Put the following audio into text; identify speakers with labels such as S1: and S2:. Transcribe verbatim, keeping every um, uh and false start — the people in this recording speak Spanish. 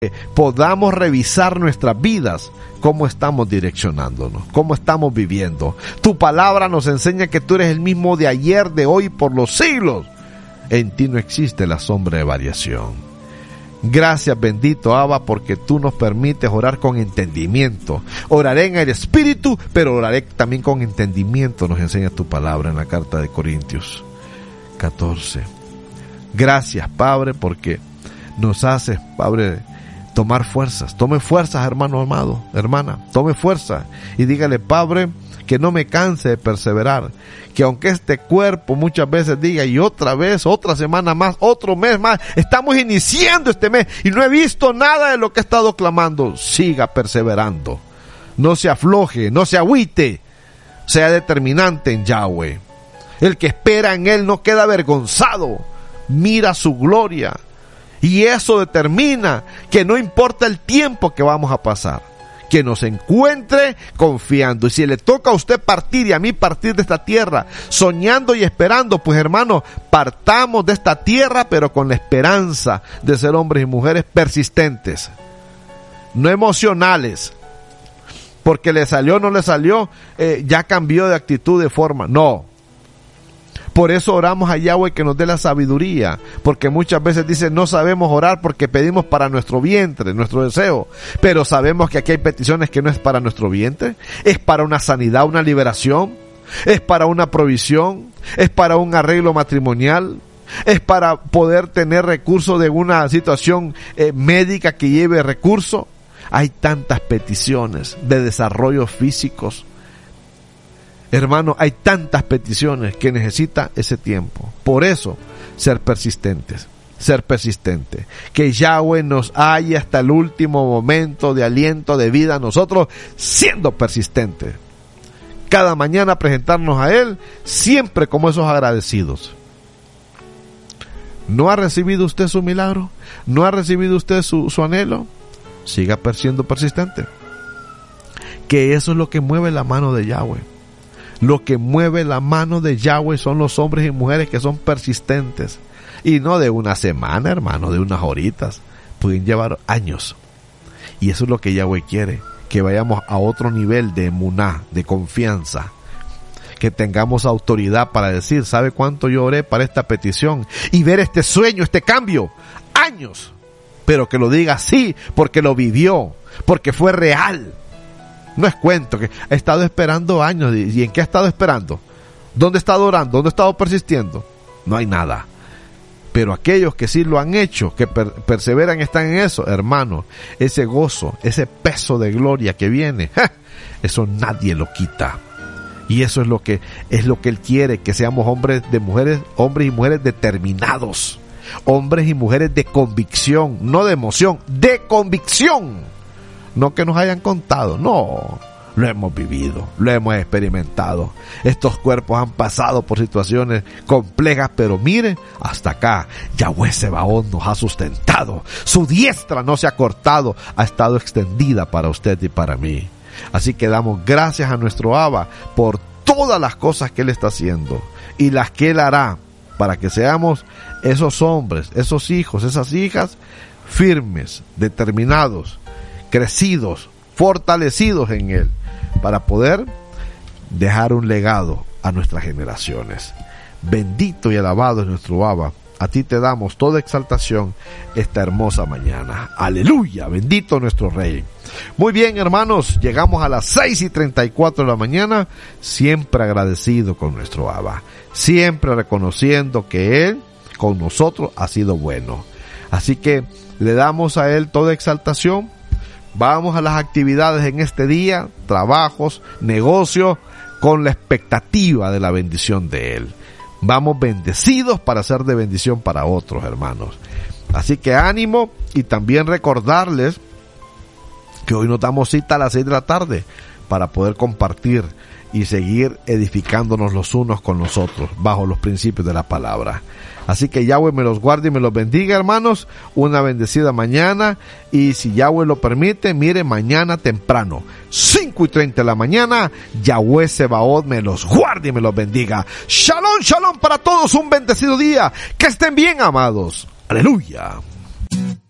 S1: podamos revisar nuestras vidas, cómo estamos direccionándonos, cómo estamos viviendo. Tu palabra nos enseña que tú eres el mismo de ayer, de hoy, por los siglos. En ti no existe la sombra de variación. Gracias, bendito Abba, porque tú nos permites orar con entendimiento. Oraré en el Espíritu, pero oraré también con entendimiento, nos enseña tu palabra en la carta de Corintios catorce. Gracias, Padre, porque nos haces, Padre, tomar fuerzas. Tome fuerzas, hermano amado, hermana, tome fuerza y dígale, Padre, que no me canse de perseverar, que aunque este cuerpo muchas veces diga, y otra vez, otra semana más, otro mes más, estamos iniciando este mes y no he visto nada de lo que he estado clamando, siga perseverando, no se afloje, no se agüite, sea determinante en Yahweh. El que espera en Él no queda avergonzado, mira su gloria. Y eso determina que no importa el tiempo que vamos a pasar, que nos encuentre confiando. Y si le toca a usted partir y a mí partir de esta tierra, soñando y esperando, pues hermano, partamos de esta tierra, pero con la esperanza de ser hombres y mujeres persistentes, no emocionales, porque le salió o no le salió, eh, ya cambió de actitud, de forma, no. Por eso oramos a Yahweh que nos dé la sabiduría, porque muchas veces dicen no sabemos orar porque pedimos para nuestro vientre, nuestro deseo, pero sabemos que aquí hay peticiones que no es para nuestro vientre, es para una sanidad, una liberación, es para una provisión, es para un arreglo matrimonial, es para poder tener recursos de una situación eh, médica que lleve recursos. Hay tantas peticiones de desarrollos físicos. Hermano, hay tantas peticiones que necesita ese tiempo. Por eso, ser persistentes, ser persistentes. Que Yahweh nos halle hasta el último momento de aliento, de vida, nosotros siendo persistentes. Cada mañana presentarnos a Él, siempre como esos agradecidos. ¿No ha recibido usted su milagro? ¿No ha recibido usted su, su anhelo? Siga siendo persistente. Que eso es lo que mueve la mano de Yahweh. Lo que mueve la mano de Yahweh son los hombres y mujeres que son persistentes. Y no de una semana, hermano, de unas horitas. Pueden llevar años. Y eso es lo que Yahweh quiere. Que vayamos a otro nivel de emuná, de confianza. Que tengamos autoridad para decir, ¿sabe cuánto yo oré para esta petición? Y ver este sueño, este cambio. Años. Pero que lo diga así, porque lo vivió. Porque fue real. No es cuento, que he estado esperando años. ¿Y en qué he estado esperando? ¿Dónde he estado orando? ¿Dónde he estado persistiendo? No hay nada. Pero aquellos que sí lo han hecho, que per- perseveran, están en eso, hermano, ese gozo, ese peso de gloria que viene, ¡ja! Eso nadie lo quita. Y eso es lo que es lo que Él quiere, que seamos hombres de mujeres, hombres y mujeres determinados, hombres y mujeres de convicción, no de emoción, de convicción. No que nos hayan contado, no, lo hemos vivido, lo hemos experimentado. Estos cuerpos han pasado por situaciones complejas, pero mire, hasta acá, Yahweh Sebaot nos ha sustentado. Su diestra no se ha cortado, ha estado extendida para usted y para mí. Así que damos gracias a nuestro Abba por todas las cosas que Él está haciendo y las que Él hará para que seamos esos hombres, esos hijos, esas hijas firmes, determinados, crecidos, fortalecidos en Él, para poder dejar un legado a nuestras generaciones. Bendito y alabado es nuestro Abba. A ti te damos toda exaltación esta hermosa mañana. Aleluya, bendito nuestro Rey. Muy bien, hermanos, llegamos a las seis y treinta y cuatro de la mañana, siempre agradecido con nuestro Abba, siempre reconociendo que Él con nosotros ha sido bueno. Así que le damos a Él toda exaltación. Vamos a las actividades en este día, trabajos, negocios, con la expectativa de la bendición de Él. Vamos bendecidos para ser de bendición para otros, hermanos. Así que ánimo, y también recordarles que hoy nos damos cita a las seis de la tarde para poder compartir y seguir edificándonos los unos con los otros bajo los principios de la palabra. Así que Yahweh me los guarde y me los bendiga, hermanos. Una bendecida mañana, y si Yahweh lo permite, mire, mañana temprano, cinco y treinta de la mañana, Yahweh Sebaot me los guarde y me los bendiga. Shalom, shalom para todos, un bendecido día. Que estén bien, amados. Aleluya.